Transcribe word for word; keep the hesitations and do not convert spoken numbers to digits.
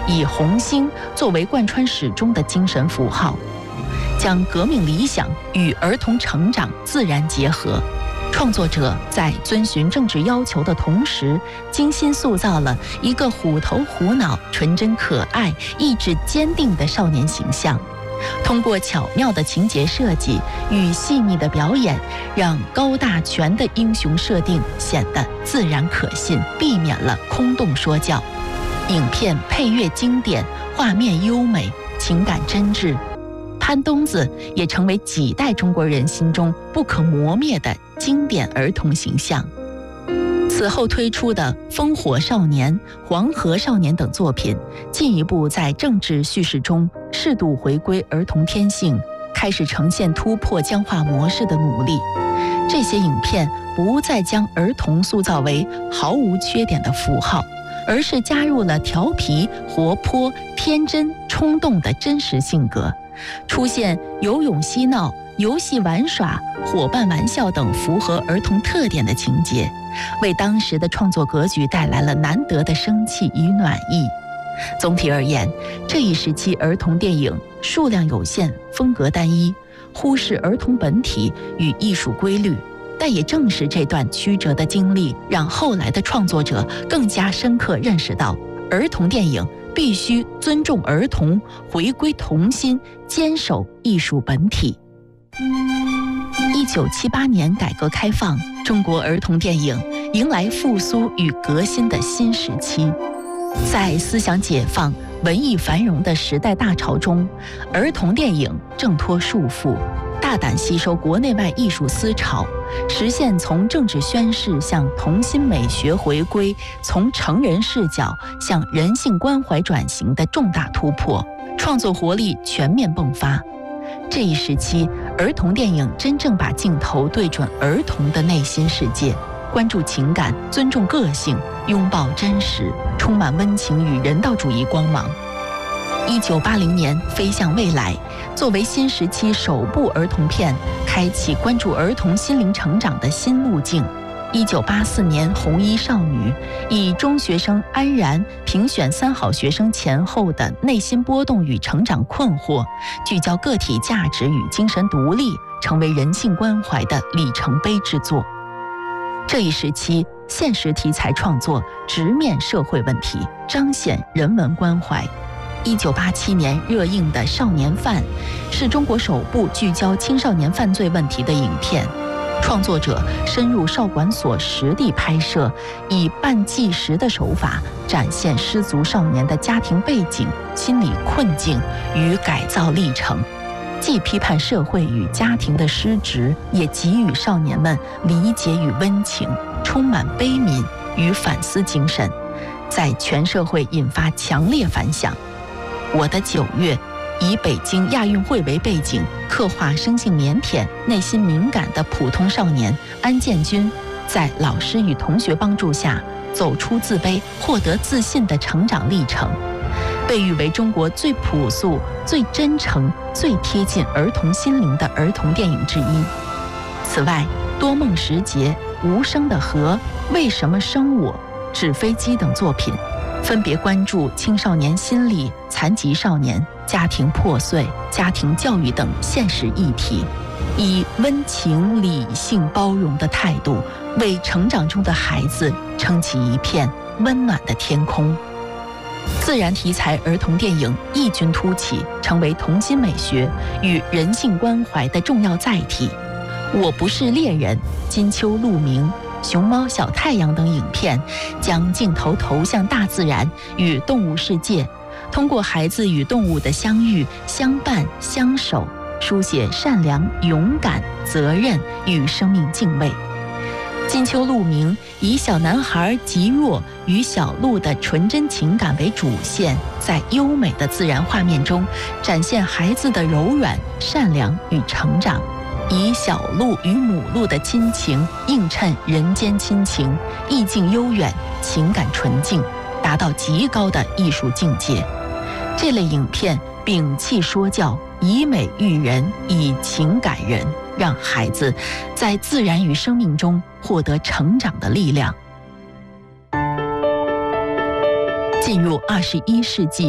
以红星作为贯穿始终的精神符号，将革命理想与儿童成长自然结合。创作者在遵循政治要求的同时，精心塑造了一个虎头虎脑、纯真可爱、意志坚定的少年形象。通过巧妙的情节设计与细腻的表演，让高大全的英雄设定显得自然可信，避免了空洞说教。影片配乐经典，画面优美，情感真挚。潘冬子也成为几代中国人心中不可磨灭的经典儿童形象。此后推出的《烽火少年》《黄河少年》等作品，进一步在政治叙事中适度回归儿童天性，开始呈现突破僵化模式的努力。这些影片不再将儿童塑造为毫无缺点的符号，而是加入了调皮、活泼、天真、冲动的真实性格，出现游泳嬉闹、游戏玩耍、伙伴玩笑等符合儿童特点的情节，为当时的创作格局带来了难得的生气与暖意。总体而言，这一时期儿童电影数量有限，风格单一，忽视儿童本体与艺术规律。但也正是这段曲折的经历，让后来的创作者更加深刻认识到，儿童电影必须尊重儿童，回归童心，坚守艺术本体。一九七八年改革开放，中国儿童电影迎来复苏与革新的新时期。在思想解放、文艺繁荣的时代大潮中，儿童电影挣脱束缚，大胆吸收国内外艺术思潮，实现从政治宣示向童心美学回归，从成人视角向人性关怀转型的重大突破，创作活力全面迸发。这一时期，儿童电影真正把镜头对准儿童的内心世界，关注情感，尊重个性，拥抱真实，充满温情与人道主义光芒。一九八零年《飞向未来》作为新时期首部儿童片，开启关注儿童心灵成长的新路径。一九八四年《红衣少女》以中学生安然评选三好学生前后的内心波动与成长困惑，聚焦个体价值与精神独立，成为人性关怀的里程碑之作。这一时期，现实题材创作直面社会问题，彰显人文关怀。一九八七年热映的《少年犯》是中国首部聚焦青少年犯罪问题的影片，创作者深入少管所实地拍摄，以半纪实的手法展现失足少年的家庭背景、心理困境与改造历程，既批判社会与家庭的失职，也给予少年们理解与温情，充满悲悯与反思精神，在全社会引发强烈反响。我的九月以北京亚运会为背景，刻画生性腼腆、内心敏感的普通少年安建军，在老师与同学帮助下走出自卑，获得自信的成长历程，被誉为中国最朴素、最真诚、最贴近儿童心灵的儿童电影之一。此外，《多梦时节》《无声的河》《为什么生我》《纸飞机》等作品，分别关注青少年心理、残疾少年、家庭破碎、家庭教育等现实议题，以温情、理性、包容的态度，为成长中的孩子撑起一片温暖的天空。自然题材儿童电影异军突起，成为童心美学与人性关怀的重要载体。我不是猎人、金秋鹿鸣、熊猫小太阳等影片，将镜头投向大自然与动物世界，通过孩子与动物的相遇、相伴、相守，书写善良、勇敢、责任与生命敬畏。金秋鹿鸣以小男孩极弱与小鹿的纯真情感为主线，在优美的自然画面中展现孩子的柔软、善良与成长，以小鹿与母鹿的亲情映衬人间亲情，意境悠远，情感纯净，达到极高的艺术境界。这类影片摒弃说教，以美育人，以情感人，让孩子在自然与生命中获得成长的力量。进入二十一世纪